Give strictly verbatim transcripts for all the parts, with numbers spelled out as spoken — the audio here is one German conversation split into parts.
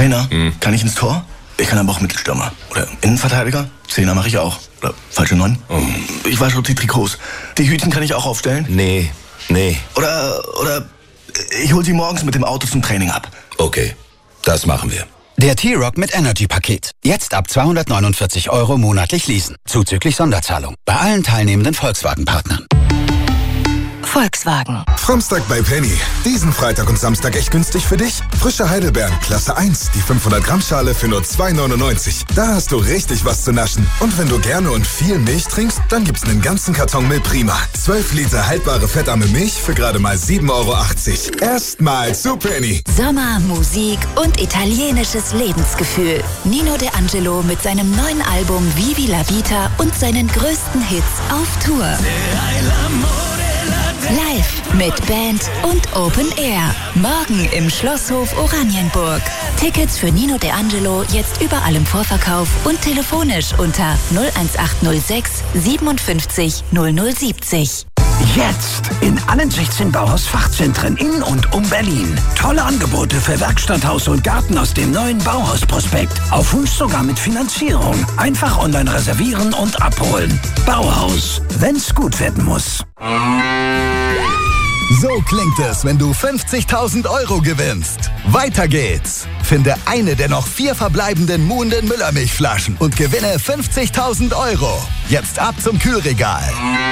Trainer, Hm. kann ich ins Tor? Ich kann aber auch Mittelstürmer. Oder Innenverteidiger? Zehner mache ich auch. Oder falsche Neun? Oh. Ich wasche auch die Trikots. Die Hütchen kann ich auch aufstellen? Nee, nee. Oder, oder ich hol sie morgens mit dem Auto zum Training ab. Okay, das machen wir. Der T-Rock mit Energy-Paket. Jetzt ab zweihundertneunundvierzig Euro monatlich leasen. Zuzüglich Sonderzahlung. Bei allen teilnehmenden Volkswagen-Partnern. Volkswagen. Framstag bei Penny. Diesen Freitag und Samstag echt günstig für dich? Frische Heidelbeeren, Klasse eins, die fünfhundert Gramm Schale für nur zwei neunundneunzig. Da hast du richtig was zu naschen. Und wenn du gerne und viel Milch trinkst, dann gibt's einen ganzen Karton Milprima. zwölf Liter haltbare fettarme Milch für gerade mal sieben Euro achtzig. Erstmal zu Penny. Sommer, Musik und italienisches Lebensgefühl. Nino De Angelo mit seinem neuen Album Vivi la Vita und seinen größten Hits auf Tour. Live mit Band und Open Air. Morgen im Schlosshof Oranienburg. Tickets für Nino De Angelo jetzt überall im Vorverkauf und telefonisch unter null eins acht null sechs siebenundfünfzig null null siebzig. Jetzt in allen sechzehn Bauhaus-Fachzentren in und um Berlin. Tolle Angebote für Werkstatt, Haus und Garten aus dem neuen Bauhaus-Prospekt. Auf Wunsch sogar mit Finanzierung. Einfach online reservieren und abholen. Bauhaus, wenn's gut werden muss. So klingt es, wenn du fünfzigtausend Euro gewinnst. Weiter geht's. Finde eine der noch vier verbleibenden Muhnden Müllermilchflaschen und gewinne fünfzigtausend Euro. Jetzt ab zum Kühlregal.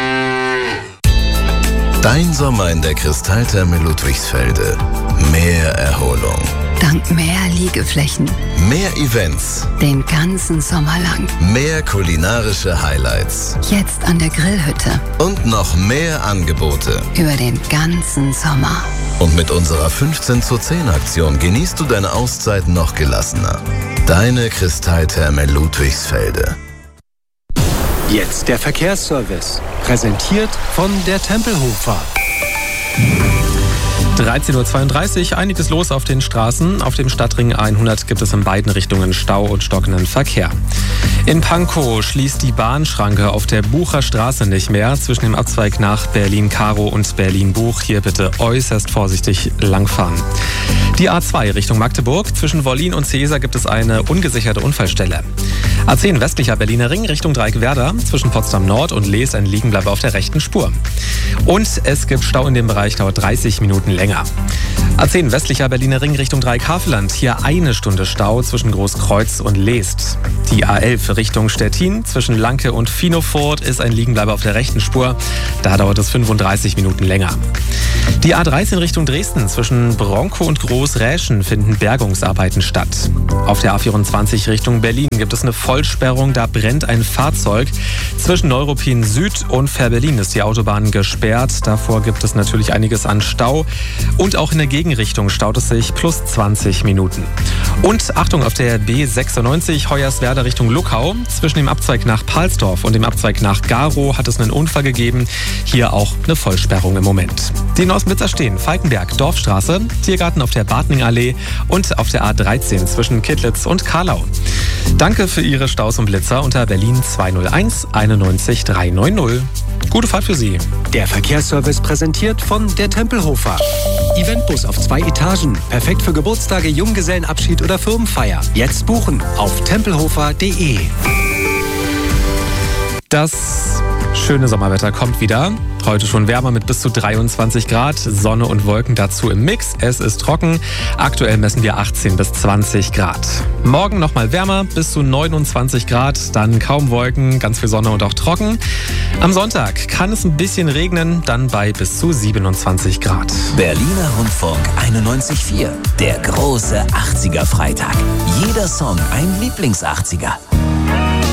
Dein Sommer in der Kristalltherme Ludwigsfelde. Mehr Erholung. Dank mehr Liegeflächen. Mehr Events. Den ganzen Sommer lang. Mehr kulinarische Highlights. Jetzt an der Grillhütte. Und noch mehr Angebote. Über den ganzen Sommer. Und mit unserer fünfzehn zu zehn Aktion genießt du deine Auszeit noch gelassener. Deine Kristalltherme Ludwigsfelde. Jetzt der Verkehrsservice. Präsentiert von der Tempelhofer. dreizehn Uhr zweiunddreißig, einiges los auf den Straßen. Auf dem Stadtring hundert gibt es in beiden Richtungen Stau und stockenden Verkehr. In Pankow schließt die Bahnschranke auf der Bucher Straße nicht mehr. Zwischen dem Abzweig nach Berlin-Karo und Berlin-Buch hier bitte äußerst vorsichtig langfahren. Die A zwei Richtung Magdeburg. Zwischen Wollin und Seeser gibt es eine ungesicherte Unfallstelle. A zehn westlicher Berliner Ring Richtung Dreieckwerder. Zwischen Potsdam Nord und Lees ein Liegenbleiber auf der rechten Spur. Und es gibt Stau in dem Bereich, dauert dreißig Minuten länger. A zehn westlicher Berliner Ring Richtung Dreieck-Havelland. Hier eine Stunde Stau zwischen Großkreuz und Leest. Die A elf Richtung Stettin. Zwischen Lanke und Finofurt ist ein Liegenbleiber auf der rechten Spur. Da dauert es fünfunddreißig Minuten länger. Die A dreizehn Richtung Dresden. Zwischen Bronkow und Großräschen finden Bergungsarbeiten statt. Auf der A vierundzwanzig Richtung Berlin gibt es eine Vollsperrung. Da brennt ein Fahrzeug. Zwischen Neuruppin Süd und Fährberlin ist die Autobahn gesperrt. Davor gibt es natürlich einiges an Stau. Und auch in der Gegenrichtung staut es sich plus zwanzig Minuten. Und Achtung auf der B sechsundneunzig Hoyerswerda Richtung Luckau. Zwischen dem Abzweig nach Palsdorf und dem Abzweig nach Garow hat es einen Unfall gegeben. Hier auch eine Vollsperrung im Moment. Die in Osmützer stehen: Falkenberg, Dorfstraße, Tiergarten auf der Bartningallee und auf der A dreizehn zwischen Kittlitz und Karlau. Danke für Ihre Staus und Blitzer unter Berlin zweihunderteins einundneunzig dreihundertneunzig. Gute Fahrt für Sie. Der Verkehrsservice präsentiert von der Tempelhofer. Eventbus auf zwei Etagen. Perfekt für Geburtstage, Junggesellenabschied oder Firmenfeier. Jetzt buchen auf tempelhofer punkt de. Das schöne Sommerwetter kommt wieder. Heute schon wärmer mit bis zu dreiundzwanzig Grad. Sonne und Wolken dazu im Mix. Es ist trocken. Aktuell messen wir achtzehn bis zwanzig Grad. Morgen nochmal wärmer, bis zu neunundzwanzig Grad. Dann kaum Wolken, ganz viel Sonne und auch trocken. Am Sonntag kann es ein bisschen regnen, dann bei bis zu siebenundzwanzig Grad. Berliner Rundfunk einundneunzig Komma vier. Der große achtziger Freitag. Jeder Song ein Lieblings-achtziger.